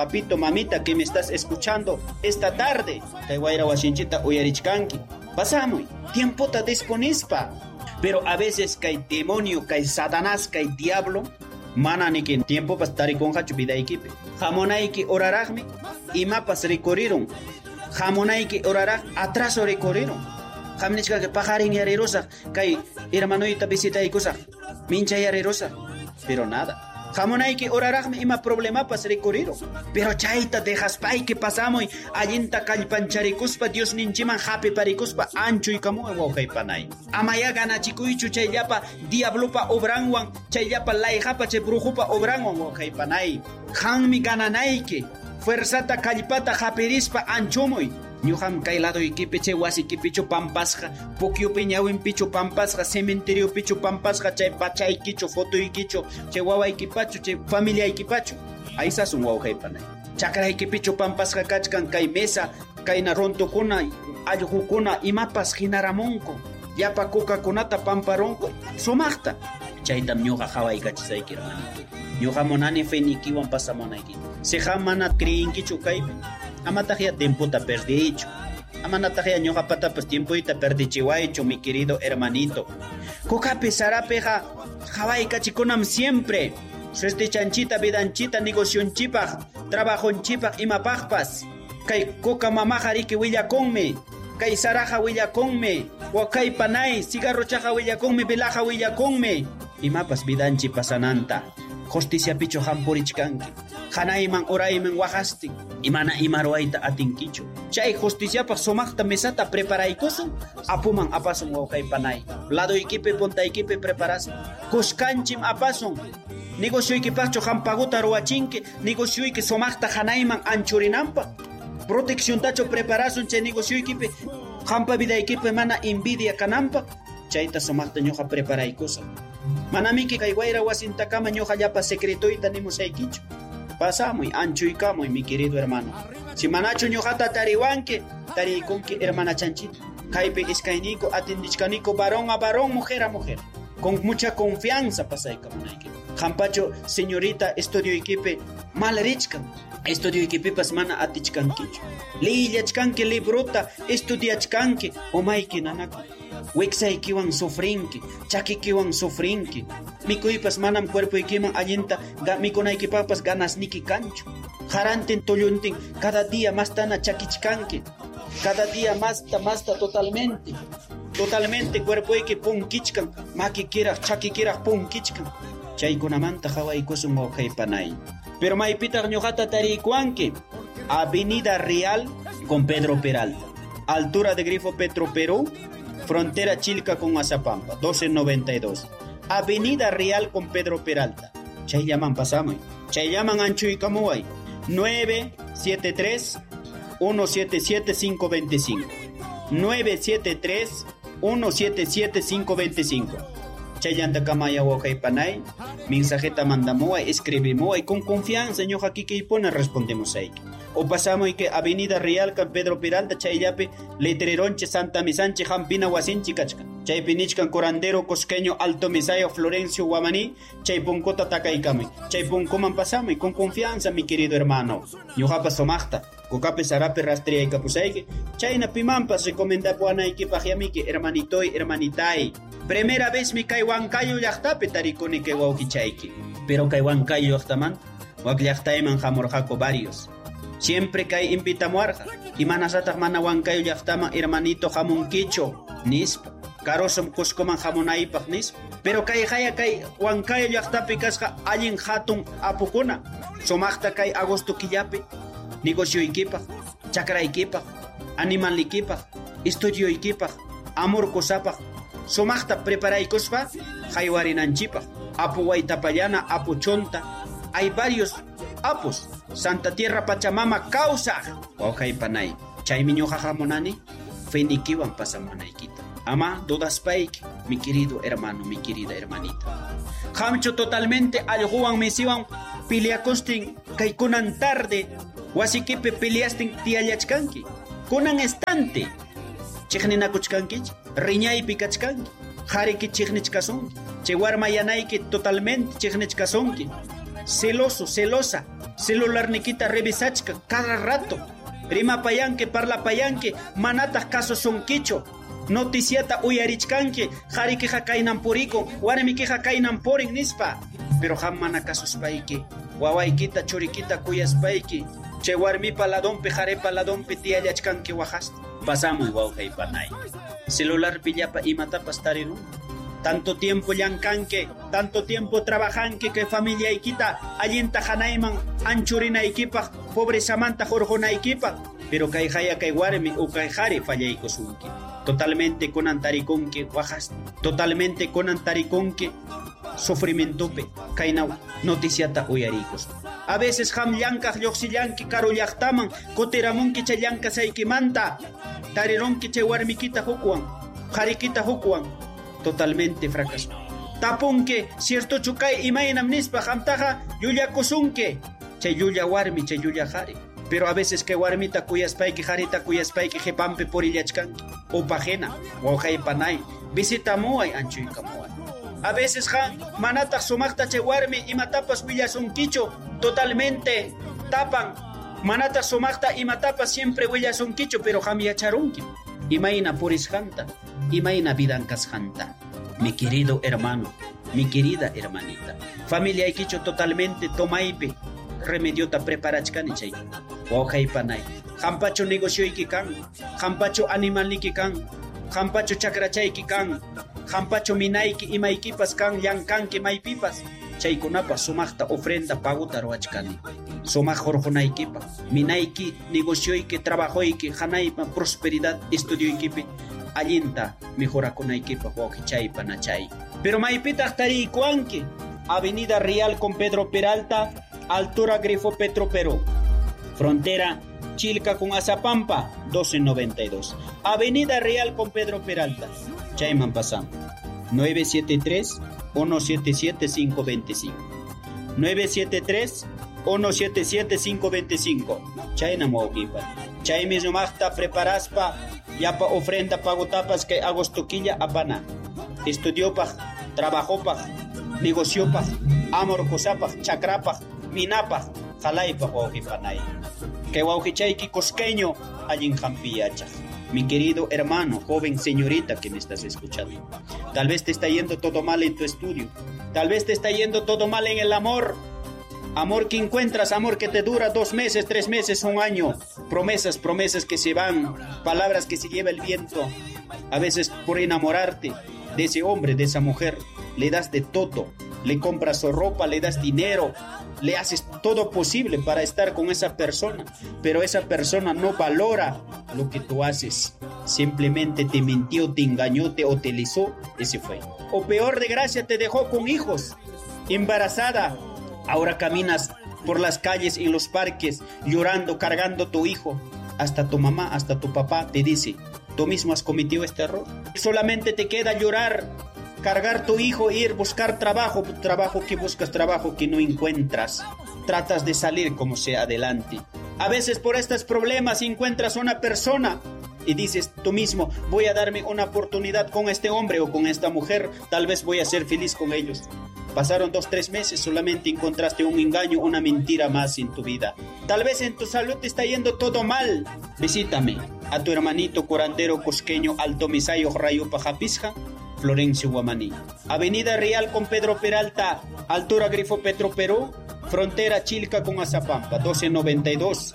papito, mamita, que me estás escuchando esta tarde, kay wayra washinchita uyarichkanki. Pasamuy, tiempota disponispa. Pero a veces kay demonio, kay satanás, kay diablo, mananiki tiempo pas tarikonja chupidaykipi. Hamonayki oraraqmi imapas ricorrieron. Hamonayki oraraq atraso ricorrieron. Hamnichka que pajarin yarerosa, kay hermanoita visitaykusa, mincha yarerosa. Pero nada. Hamonayki oraraqmi ima problema pas ricorrieron. Pero chayta dejas pay que pasamos allinta kallpancharikuspa Dios ninchiman happy parikuspa ancho y kamu wawqaypanay. Amaya ganachikuychu chayllapa diablopa obranwan, chayllapa layjapa chay brujupa obranwan wawqaypanay. Hanmi gananayki, fuerzata kallpata hapirispa anchomoy. Ñuqam kay lado ikipi chay wasikipichu pampasqa, pukyupi ñawinpichu pampasqa, cementeriopichu pampasqa, chay pachaykichu, fotoykichu, chay wawaykipachu, chay familiaykipachu. Aysasun wawqaypanay. Chakraykipichu pampasqa kachkan kay mesa, kayna rontokuna, allqukuna, imapas hinaramunku. Yapa kukakunata pamparonku, sumaqta. Chaytam ñuqa hawaykachisayki hermanito. Ñuqa munani fenikiwan pasamunayki. Seqa mana creyinkichu kaypi. Amataqya tiemputa perdicho. Amanataqya ñuqapatapas tiempuita perdichiwaychu, mi querido hermanito. Kukapi sarapeja hawaykachikunam siempre. Suestichanchita, vidanchita, negocionchipaj, trabajonchipaj, imapajpas. Kay kuka mamaja riki willakonmi. Kay saraja willakonmi. Wakay panay, cigarrochaja willakonmi, velaja willakonmi. Imapas vidanchi pasananta. Justicia picho hampurichkanki. Hanayman orayman wahasti. Imana imaruayta atinkichu. Chay justiciapaq sumaqta mesata preparaykusun. Apuman apasun wawqaypanay. Lado ikipi punta ikipi preparasun. Kushkanchim apasun. Negocioykipaqchu hampaguta ruwachinki. Negocioyki sumaqta hanayman anchurinanpaq. Protecciontachu preparasun chay negocioykipi. Hampa vidaykipi mana envidia kananpaq. Chayta sumaqta ñuqa preparaykusun. Manamiki kay wayra wasintakama ñuqallapa secretoyta nimusaykichu. Pasamuy, anchuykamuy, mi querido hermano. Si manachu ñuqata tariwanki, tariykunki hermana chanchita. Kaypi iskayniko, atindichkaniko, varón a varón, mujer a mujer. Con mucha confianza pasaykamunayki. Hampacho, señorita, estudioykipi malrichkan. Estudioykipipas mana atichkankichu. Liyachkanki libruta, estudiachkanki, omayki nanako. Wiksaykiwan sufrinki, chakikiwan sufrinki. Mikuypas manam cuerpoykiman allinta mikunaykipapas ganasniki kanchu. Harantin tulluntin cada día más tana chakichkanki. Cada día más totalmente. Totalmente cuerpoyki punkichkan, makikiraq, chakikiraq punkichkan. Chaykunamanta hawaykusun wawqaypanay. Pero maypitaq ñuqata tariykuanki. Avenida Real con Pedro Peralta. Altura de Grifo Petro Perú. Frontera Chilca con Azapampa, 1292. Avenida Real con Pedro Peralta. Chay llaman pasamos. Chay llaman Anchuycamuay. 973-177-525. 973-177-525. Chayanta kamaya wakaypanay. Mensajeta mandamuay, escribimuay. Con confianza, ñoja aquí que pone respondemos ahí. O pasamos y que Avenida Real con Pedro Peralta, Chayape, Letreronche, Santa Misanche, Jampina, Huasinchi, Cachca. Chaypinichcan, Corandero, Cosqueño, Alto Misayo, Florencio, Guamaní, Chaypuncota, Tacaicame. Chaypuncoman pasamos y con confianza, mi querido hermano. Ñojapa Somachta, Cocape, Sarape, Rastria y Capusaike, Chayna Pimampas, recomienda Puana y Kipajiamique, hermanitoy, hermanitay. Primera vez mi Kaiwancayo Yachtape, Tariconi que Waukichaiki. Pero Kaiwancayo Yachtaman, Wakyachtaeman Jamorjaco varios. Siempre que invita muerja. Y manasata mana huancayo yachtama hermanito jamunquicho. Nispa. Carosom cuscoman jamonaipak nispa. Pero kay haya kay huancayo yachtapi kasja allen hatun apukuna. Somachta kay agosto killapi. Negocio ikipak. Chakra ikipak. Animal ikipak. Estudio ikipak. Amor kosapak. Somachta preparaikospa. Jaiwarinanchipak. Apu Guaitapayana, Apu Chonta. Hay varios apos. Santa Tierra Pachamama causa. Okai panay. Chaymi ñuqa hamunani. Fenikiwan pasamanaykita. Ama dudas paik. Mi querido hermano, mi querida hermanita. Hamcho totalmente allquwan misiwan piliakostin kay kunan tarde. Wasikipi piliastin tiallachkanki. Kunan estante. Chiqninakuchkanki. Riñaypi kachkanki. Hariki chiqnichkasunki. Chewarma yanayki totalmente chiqnichkasunki. Celoso, celosa, celular nikita revisachka cada rato. Rima payanque, parla payanque, manatas casos son quicho. Noticiata uyarichkanque, jarikeja kainan puriko, warmikeja kainan porin nispa. Pero jamana casos paike, wawaikita churiquita cuyas paike, che warmipa ladonpe jarepa ladonpe tiayachkanque wajasta. Pasamos wauja y panay. Celular pillapa y matapas tarirun. Tanto tiempo llancanque, tanto tiempo trabajanque que familia iquita, allinta janaiman, anchurina iquipa, pobre Samantha jorjona iquipa, pero kaijaya kaiwarmi o kaijare fallaiko sunki. Totalmente con antariconque guajas, totalmente con antariconque sufrimentope, kainau, noticiata uyaricos. A veces ham llancas yoxillanqui caro llaqtaman, coteramonque chayanca saikimanta, tarironque chewarmiquita hukuan, jariquita hukuan. Totalmente fracaso. Tapunque, cierto chucay imaynam nispa hamtaja yuya kusunque. Che yuya warmi, che yuya jari. Pero a veces que warmita cuyaspayki jarita cuyaspayki jepampe por illachkanki. O pajena, o panay. Visita muay anchuika muay. A veces manata sumakta che warmi y matapas huillasunquicho. Totalmente tapan. Manata sumakta y matapas siempre huillasunquicho, pero jamiacharunki. Imayna purishanta. Imayna vidancas janta. Mi querido hermano, mi querida hermanita. Familia iquicho totalmente tomaipe. Remediota preparachkani chay. Waujay panay. Hampacho negocio ikikan. Hampacho animal ikikan. Hampacho chakrachayki kan. Hampacho minaiki imaykipas kan yankanki maypipas. Chaykunapas sumakta ofrenda paguta ruachkani. Sumak jorjonaykipa. Minaiki negocioyki, trabajoyki, hanaypa prosperidad estudioykipi. Allinta mejorakunaykipa waukichaypa nachay. Pero maypitaq tariykuanki. Avenida Real con Pedro Peralta, altura Grifo Petro Perú. Frontera Chilca con Azapampa, 1292. Avenida Real con Pedro Peralta. Chayman pasamos. 973-177-525. 973-177-525. Chayna mawkipa. Chay mismo magta preparaspa yapa ofrenda pagotapas que agostoquilla apana. Estudiopaj, trabajopaj, negociopaj, amorcosapaj, chakrapaj, minapaj, jalaypaj waujipanay. Que waujichayki cosqueño allin jampillacha. Mi querido hermano, joven señorita que me estás escuchando. Tal vez te está yendo todo mal en tu estudio. Tal vez te está yendo todo mal en el amor. Amor que encuentras, amor que te dura 2 meses, 3 meses, 1 año. Promesas que se van. Palabras que se lleva el viento. A veces por enamorarte de ese hombre, de esa mujer, le das de todo. Le compras su ropa, le das dinero. Le haces todo posible para estar con esa persona. Pero esa persona no valora lo que tú haces. Simplemente te mintió, te engañó, te utilizó. Ese fue. O peor de gracia, te dejó con hijos. Embarazada. Ahora caminas por las calles y en los parques llorando, cargando tu hijo. Hasta tu mamá, hasta tu papá te dice, tú mismo has cometido este error. Solamente te queda llorar, cargar tu hijo, ir, buscar trabajo. Trabajo que buscas, trabajo que no encuentras. Tratas de salir como sea adelante. A veces por estos problemas encuentras una persona y dices tú mismo, voy a darme una oportunidad con este hombre o con esta mujer. Tal vez voy a ser feliz con ellos. Pasaron 2-3 meses, solamente encontraste un engaño, una mentira más en tu vida. Tal vez en tu salud te está yendo todo mal. Visítame a tu hermanito curandero cosqueño Alto Misayo Rayo Pajapisja, Florencio Guamaní. Avenida Real con Pedro Peralta, altura Grifo Petro Perú, frontera Chilca con Azapampa, 1292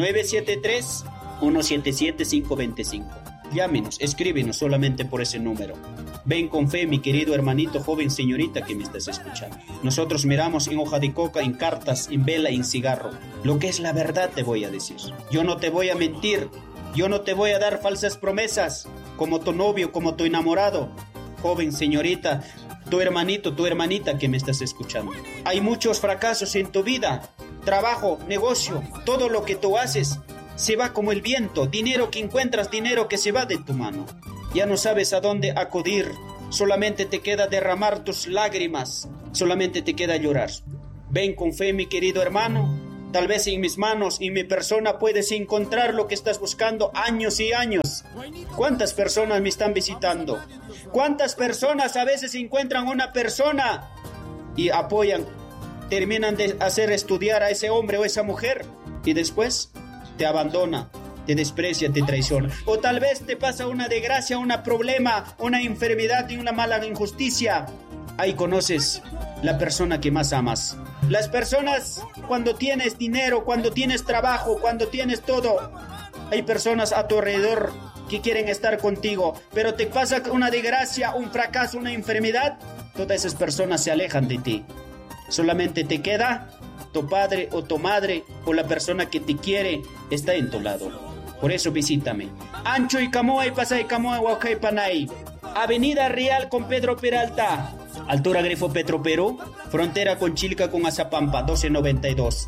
973 177 525. Llámenos, escríbenos solamente por ese número. Ven con fe, mi querido hermanito, joven señorita que me estás escuchando. Nosotros miramos en hoja de coca, en cartas, en vela, en cigarro. Lo que es la verdad te voy a decir. Yo no te voy a mentir. Yo no te voy a dar falsas promesas. Como tu novio, como tu enamorado. Joven señorita, tu hermanito, tu hermanita que me estás escuchando. Hay muchos fracasos en tu vida. Trabajo, negocio, todo lo que tú haces se va como el viento. Dinero que encuentras, dinero que se va de tu mano. Ya no sabes a dónde acudir. Solamente te queda derramar tus lágrimas. Solamente te queda llorar. Ven con fe, mi querido hermano. Tal vez en mis manos, en mi persona, puedes encontrar lo que estás buscando años y años. ¿Cuántas personas me están visitando? ¿Cuántas personas a veces encuentran una persona y apoyan terminan de hacer estudiar a ese hombre o esa mujer y después te abandona, te desprecia, te traiciona. O tal vez te pasa una desgracia, un problema, una enfermedad y una mala injusticia. Ahí conoces la persona que más amas. Las personas, cuando tienes dinero, cuando tienes trabajo, cuando tienes todo, hay personas a tu alrededor que quieren estar contigo, pero te pasa una desgracia, un fracaso, una enfermedad, todas esas personas se alejan de ti. Solamente te queda tu padre o tu madre o la persona que te quiere está en tu lado. Por eso visítame. Ancho y Camoy, Pasay Camoy, Huacay Panay. Avenida Real con Pedro Peralta. Altura Grifo Petro Perú. Frontera con Chilca con Azapampa, 1292.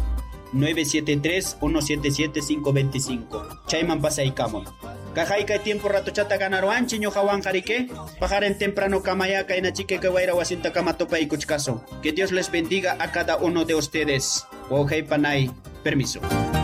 973-177-525. Chayman Pasay Camoy. Cajaika tiempo rato chata ganaro anchi ñojawan jarique. Bajar en temprano Kamayaca en Achique Caguaira Wasinta Kama Topa y Cuchcaso. Que Dios les bendiga a cada uno de ustedes. Huacay Panay. Permiso.